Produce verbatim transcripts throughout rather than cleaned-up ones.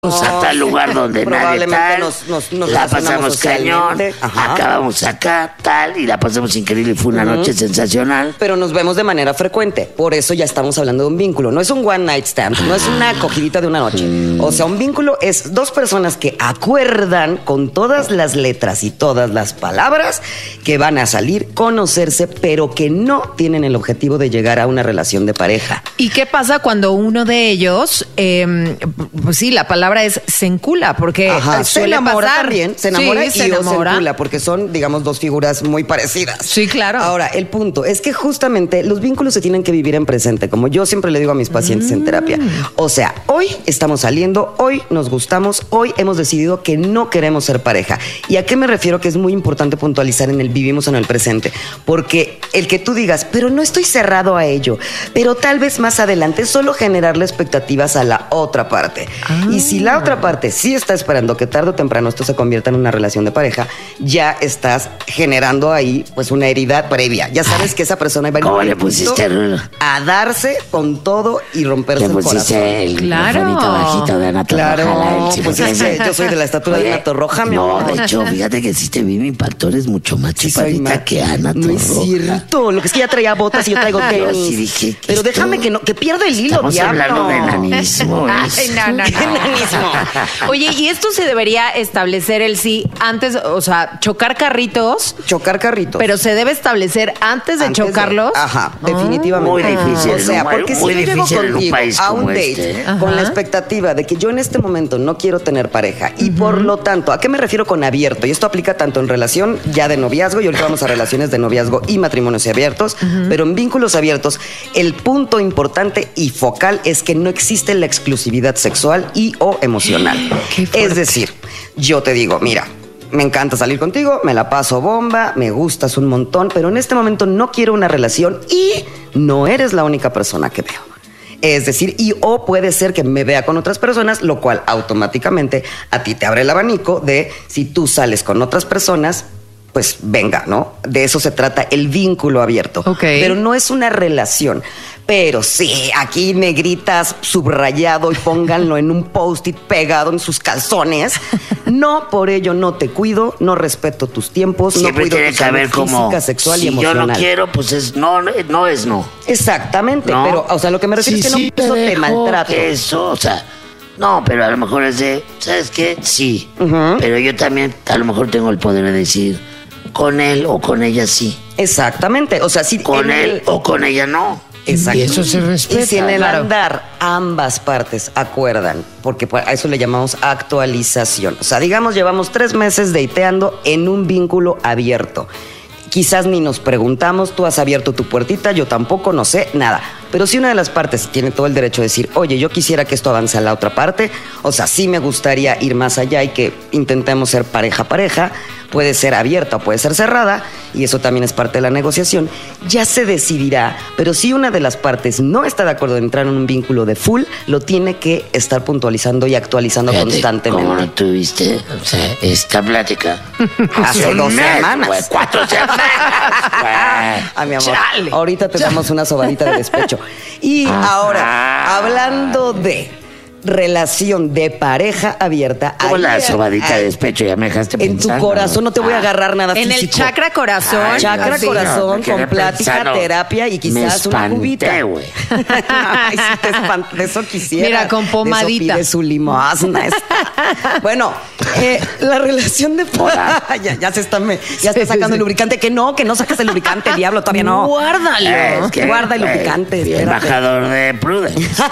a tal lugar donde nadie tal, nos, nos, nos la pasamos cañón, Ajá. acabamos acá, tal, y la pasamos increíble, fue una uh-huh. noche sensacional. Pero nos vemos de manera frecuente, por eso ya estamos hablando de un vínculo, no es un one night stand, no es una acogidita de una noche. Mm. O sea, un vínculo es dos personas que acuerdan con todas las letras y todas las palabras que van a salir, conocerse, pero que no tienen el objetivo de llegar a una relación de pareja. ¿Y qué pasa cuando uno de ellos, eh, pues sí, la palabra es se encula? Porque Ajá, suele se enamora pasar. también, se enamora sí, y se enamora. se encula, porque son, digamos, dos figuras muy parecidas. Sí, claro. Ahora, el punto es que justamente los vínculos se tienen que vivir en presente, como yo siempre le digo a mis pacientes mm. en terapia. O sea, hoy estamos saliendo, hoy nos gustamos, hoy hemos decidido que no queremos ser pareja. ¿Y a qué me refiero? Que es muy importante puntualizar en el vivimos en el presente, porque el que tú digas, pero no estoy cerrado a ello, pero tal vez más adelante, solo generarle expectativas a la otra parte. Ah. Y si la otra parte sí está esperando que tarde o temprano esto se convierta en una relación de pareja, ya estás generando ahí pues una herida previa. Ya sabes que esa persona va a ir a darse con todo y romperse el corazón. El claro. bajito de Ana Claro, Torroja, pues ese, yo soy de la estatura Oye, de Ana Torroja, mi No, amor. de hecho, fíjate que si te vi, mi impacto eres mucho más chaparrita sí, que Ana Torroja. No es cierto, lo que es que ya traía botas y yo traigo tenis. Sí dije que Pero déjame que no, que pierda el hilo, Estamos diablo. hablando de enanismo. Ay, no, no, no. ¿Qué enanismo? Oye, y esto se debería establecer el sí antes, o sea, chocar carritos. Chocar carritos. Pero se debe establecer antes de antes chocarlos. De, ajá, definitivamente. Muy difícil. O sea, porque si yo llego contigo a un date este, con ajá. la expectativa de que yo en este momento no quiero tener pareja y uh-huh. por lo tanto, ¿a qué me refiero con abierto? Y esto aplica tanto en relación ya de noviazgo, y ahorita vamos a relaciones de noviazgo y matrimonios abiertos, uh-huh. pero en vínculos abiertos, el punto importante y focal es que no existe la exclusividad sexual y o emocional. Es decir, yo te digo, mira, me encanta salir contigo, me la paso bomba, me gustas un montón, pero en este momento no quiero una relación y no eres la única persona que veo. Es decir, y o puede ser que me vea con otras personas, lo cual automáticamente a ti te abre el abanico de si tú sales con otras personas, pues venga, ¿no? De eso se trata el vínculo abierto. Okay. Pero no es una relación. Pero sí, aquí negritas, subrayado y pónganlo en un post-it pegado en sus calzones. No, por ello no te cuido, no respeto tus tiempos, Siempre no cuido tiene tu que haber salud como, física, sexual si y emocional. yo no quiero, pues es no, no es no. Exactamente, ¿No? pero, o sea, lo que me refiero sí, es que sí, no te, te maltrato. Eso, o sea, no, pero a lo mejor es de, ¿sabes qué? Sí, uh-huh. pero yo también a lo mejor tengo el poder de decir, con él o con ella sí. Exactamente, o sea, si con él el... o con ella no. Exacto. Y eso se respeta. Y si en el claro. andar ambas partes acuerdan, porque a eso le llamamos actualización. O sea, digamos, llevamos tres meses dateando en un vínculo abierto. Quizás ni nos preguntamos, tú has abierto tu puertita, yo tampoco, no sé, nada. Pero si una de las partes tiene todo el derecho de decir, oye, yo quisiera que esto avance a la otra parte, o sea, sí me gustaría ir más allá y que intentemos ser pareja-pareja, puede ser abierta o puede ser cerrada, y eso también es parte de la negociación, ya se decidirá. Pero si una de las partes no está de acuerdo en entrar en un vínculo de full, lo tiene que estar puntualizando y actualizando Fíjate, constantemente. ¿Cómo no tuviste, o sea, esta plática? Hace dos mes, semanas. Wey, cuatro semanas. A mi amor, Chale. ahorita te damos una sobadita de despecho. Y ahora, hablando de relación de pareja abierta. ¿Cómo la ayer, sobadita de despecho? Ya me dejaste en pensando. En tu corazón no te voy a agarrar nada en físico. En el chakra corazón. Ay, chakra así, corazón, no, con plática, pensando. terapia y quizás me una cubita. güey. Ay, si te espanté, de eso quisiera. Mira, con pomadita. De su limosna. Bueno, eh, la relación de ya, ya se está, me, ya está sacando sí, sí. el lubricante. Que no, que no sacas el lubricante, diablo, todavía no. Guárdalo. Es que, Guarda el lubricante. El embajador de Prudence.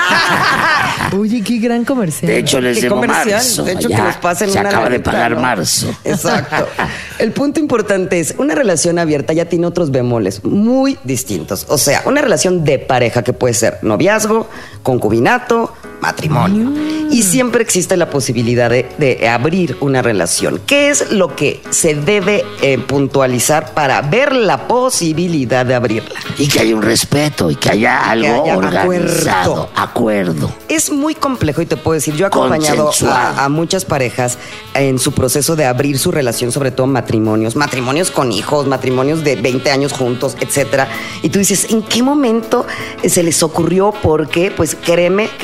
Oye, qué gran comercial. De hecho, les debo marzo. De hecho, ya, que nos pasen se una acaba lanita, de pagar ¿no? marzo. Exacto. El punto importante es, una relación abierta ya tiene otros bemoles muy distintos. O sea, una relación de pareja que puede ser noviazgo, concubinato, matrimonio. Mm. Y siempre existe la posibilidad de, de abrir una relación. ¿Qué es lo que se debe eh, puntualizar para ver la posibilidad de abrirla? Y que haya un respeto y que haya algo que haya organizado. Acuerdo. acuerdo. Es muy complejo y te puedo decir, yo he acompañado a, a muchas parejas en su proceso de abrir su relación, sobre todo matrimonios, matrimonios con hijos, matrimonios de veinte años juntos, etcétera. Y tú dices, ¿en qué momento se les ocurrió? Porque, pues créeme, créeme,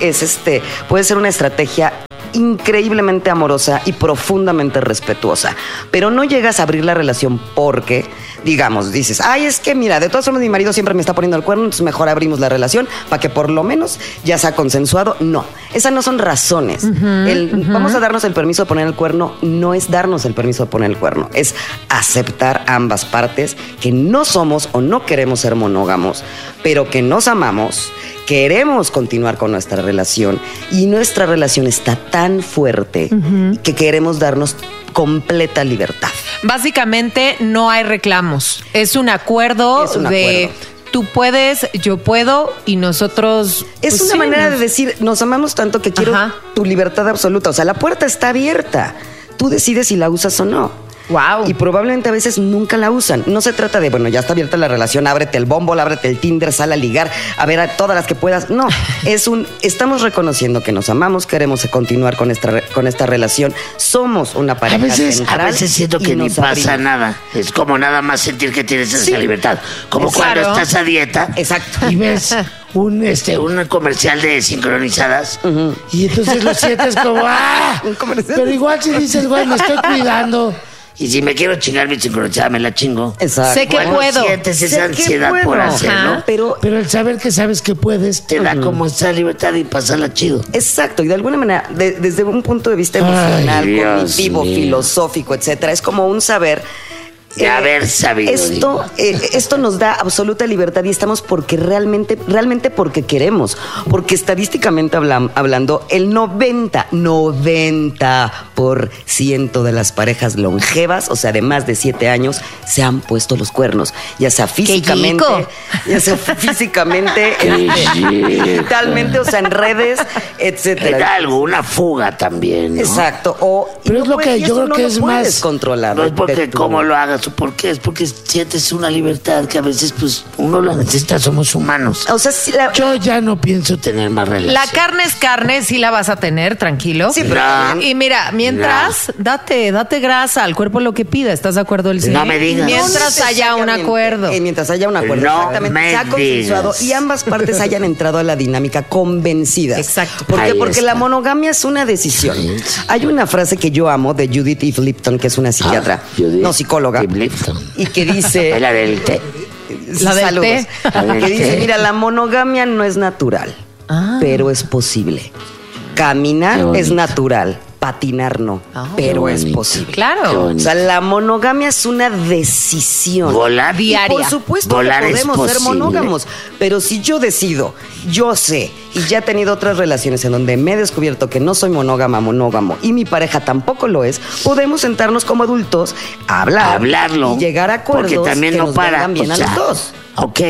es este, puede ser una estrategia increíblemente amorosa y profundamente respetuosa, pero no llegas a abrir la relación porque, digamos, dices, ay, es que mira, de todas formas mi marido siempre me está poniendo el cuerno, entonces mejor abrimos la relación para que por lo menos ya sea consensuado. No, esas no son razones. Uh-huh, el, uh-huh. Vamos a darnos el permiso de poner el cuerno, no es darnos el permiso de poner el cuerno, es aceptar ambas partes que no somos o no queremos ser monógamos, pero que nos amamos, queremos continuar con nuestra relación y nuestra relación está tan fuerte uh-huh. que queremos darnos completa libertad. Básicamente no hay reclamos, es un acuerdo es un de acuerdo. Tú puedes, yo puedo y nosotros... Es pues, una sí, manera nos... de decir, nos amamos tanto que quiero Ajá. tu libertad absoluta. O sea, la puerta está abierta. Tú decides si la usas o no. Wow. Y probablemente a veces nunca la usan. No se trata de, bueno, ya está abierta la relación, ábrete el Bumble, ábrete el Tinder, sal a ligar, a ver a todas las que puedas. No, es un, estamos reconociendo que nos amamos, queremos continuar con esta, con esta relación. Somos una pareja a veces, central. A veces siento que ni pasa nada. Es como nada más sentir que tienes esa sí. libertad. Como claro. cuando estás a dieta. Exacto. Y ves un este un comercial de sincronizadas uh-huh. y entonces lo sientes como ¡ah! Pero igual si dices, güey, me estoy cuidando. Y si me quiero chingar mi sincronizada, me la chingo. Exacto. Sé que bueno, puedo. Sientes esa sé ansiedad puedo. por hacerlo. Ajá, pero, pero el saber que sabes que puedes te uh-huh. da como esa libertad y pasarla chido. Exacto. Y de alguna manera, de, desde un punto de vista emocional, Ay, cognitivo, mío. filosófico, etcétera, es como un saber... De eh, haber sabido. Esto, eh, esto nos da absoluta libertad y estamos porque realmente, realmente porque queremos. Porque estadísticamente hablan, hablando, el noventa, noventa por ciento de las parejas longevas, o sea, de más de siete años, se han puesto los cuernos. Ya sea físicamente, ya sea físicamente, este, digitalmente, o sea, en redes, etcétera. Era algo, una fuga también, ¿no? Exacto. O, Pero es lo que yo creo no que es más controlar. No es porque cómo lo hagas. ¿Por qué? Es porque sientes una libertad que a veces pues uno la necesita, somos humanos. O sea, si la... yo ya no pienso tener más relación. La carne es carne, sí la vas a tener, tranquilo. Sí, pero... No, y mira, mientras, no. date, date grasa al cuerpo lo que pida, ¿estás de acuerdo, Elsie? No me digas. Mientras no haya un acuerdo. Eh, mientras haya un acuerdo, no exactamente. Me se ha consensuado digas. y ambas partes hayan entrado a la dinámica convencidas. Exacto. ¿Por qué? Ahí Porque está. la monogamia es una decisión. Sí. Hay una frase que yo amo de Judith Eve Lipton, que es una psiquiatra, ah, Judith no psicóloga, Eve Lipton. y que dice... la del té. La del Saludos. té. La del que dice, té. mira, la monogamia no es natural, Ah. pero es posible. Caminar es natural, patinar no, Oh. pero Qué es bonito. posible. Claro. O sea, la monogamia es una decisión. Volar diaria. Y por supuesto Volar que es podemos ser posible. monógamos, pero si yo decido, yo sé, y ya he tenido otras relaciones en donde me he descubierto que no soy monógama, monógamo, y mi pareja tampoco lo es, podemos sentarnos como adultos a hablar. A hablarlo. Y llegar a acuerdos porque también que no nos para. vengan bien o a sea, los dos. Ok.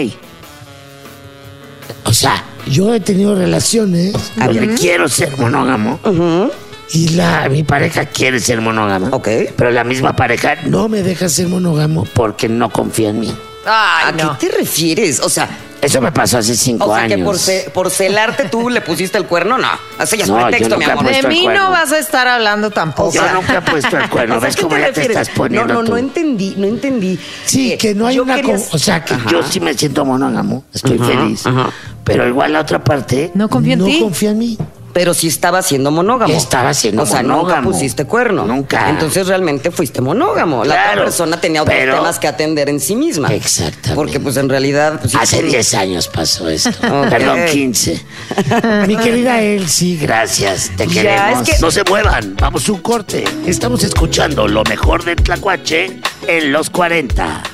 O sea, yo he tenido relaciones donde uh-huh. quiero ser monógamo. Uh-huh. Y la, mi pareja quiere ser monógama. Ok. Pero la misma pareja no me deja ser monógamo porque no confía en mí. Ay, ¿A no. qué te refieres? O sea, Eso me pasó hace cinco o sea años. que por, ce- por celarte tú le pusiste el cuerno, no. Eso ya es No, yo pretexto, mi nunca he amor. puesto De el mí cuerno. no vas a estar hablando tampoco. Yo nunca he puesto el cuerno. O sea, ¿Ves ¿qué cómo te ya te refieres? estás poniendo No, no, tú? no entendí, no entendí. Sí, Eh, que no hay yo una... quería- co- O sea, que Ajá. yo sí me siento monógamo. Estoy Ajá, feliz. ajá. Pero igual la otra parte... No confía en no ti. confía en mí. Pero sí estaba siendo monógamo. Estaba siendo O sea, monógamo. nunca pusiste cuerno. Nunca. Entonces realmente fuiste monógamo. La Claro, otra persona tenía otros pero- temas que atender en sí misma. Exactamente. Porque pues en realidad... Pues, sí, Hace sí. diez años pasó esto. Ok. Perdón, quince. Mi querida Elsie, gracias. Te Ya, queremos. es que- No se muevan. Vamos a un corte. Estamos escuchando lo mejor de Tlacuache en los cuarenta.